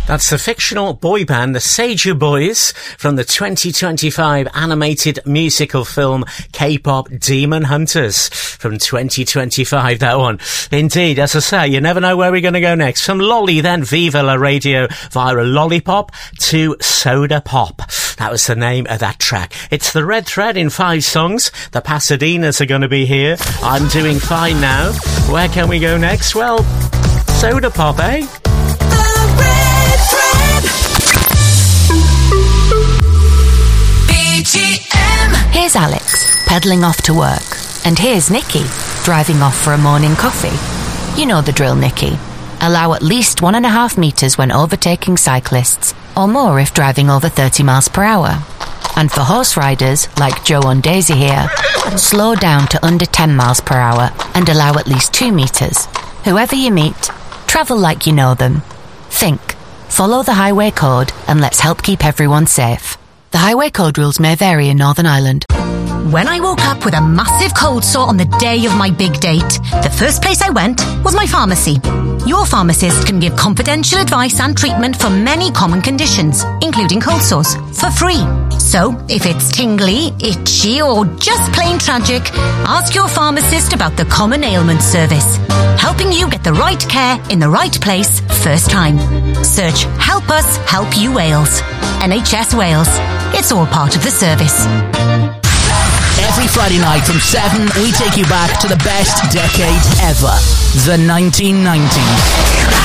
That's the fictional boy band, the Seiju Boys, from the 2025 animated musical film K-pop Demon Hunters from 2025, that one. Indeed, as I say, you never know where we're going to go next. From Lolly, then Viva La Radio via a Lollipop to Soda Pop. That was the name of that track. It's the red thread in 5 songs. The Pasadenas are going to be here. I'm doing fine now. Where can we go next? Well, Soda Pop, eh? Here's Alex, pedalling off to work. And here's Nikki, driving off for a morning coffee. You know the drill, Nikki. Allow at least 1.5 metres when overtaking cyclists, or more if driving over 30 miles per hour. And for horse riders, like Joe and Daisy here, slow down to under 10 miles per hour and allow at least 2 metres. Whoever you meet, travel like you know them. Think, follow the highway code, and let's help keep everyone safe. The highway code rules may vary in Northern Ireland. When I woke up with a massive cold sore on the day of my big date, the first place I went was my pharmacy. Your pharmacist can give confidential advice and treatment for many common conditions, including cold sores, for free. So, if it's tingly, itchy, or just plain tragic, ask your pharmacist about the Common Ailment Service, helping you get the right care in the right place first time. Search Help Us Help You Wales. NHS Wales. It's all part of the service. Every Friday night from 7, we take you back to the best decade ever, the 1990s.